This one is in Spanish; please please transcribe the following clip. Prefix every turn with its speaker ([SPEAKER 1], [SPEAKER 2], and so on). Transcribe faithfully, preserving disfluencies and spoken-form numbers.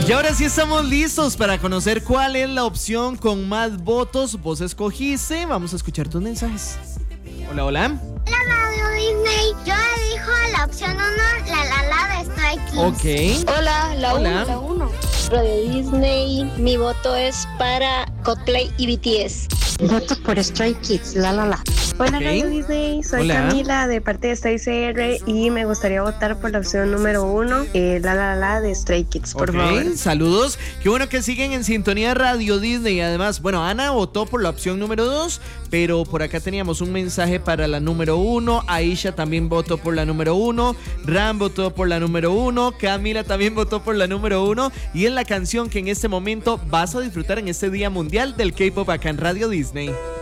[SPEAKER 1] Y ahora sí estamos listos para conocer cuál es la opción con más votos. Vos escogiste, vamos a escuchar tus mensajes. Hola, hola.
[SPEAKER 2] Hola, Radio Disney. Yo elijo la opción uno, la la la de Stray Kids.
[SPEAKER 1] Ok.
[SPEAKER 3] Hola, la
[SPEAKER 1] Hola.
[SPEAKER 3] uno, la uno. Radio Disney, mi voto es para Coldplay y B T S.
[SPEAKER 4] Voto por Stray Kids, la la la.
[SPEAKER 5] Hola,
[SPEAKER 1] Ok.
[SPEAKER 5] Radio Disney, soy
[SPEAKER 1] Hola.
[SPEAKER 5] Camila de parte de Stay C R y me gustaría votar por la opción número uno, eh, la la la de Stray Kids, por
[SPEAKER 1] Ok,
[SPEAKER 5] favor.
[SPEAKER 1] saludos. Qué bueno que siguen en sintonía Radio Disney. Además, bueno, Ana votó por la opción número dos, pero por acá teníamos un mensaje para la número uno. Aisha también votó por la número uno. Ram votó por la número uno. Camila también votó por la número uno. Y es la canción que en este momento vas a disfrutar en este Día Mundial del K-Pop acá en Radio Disney.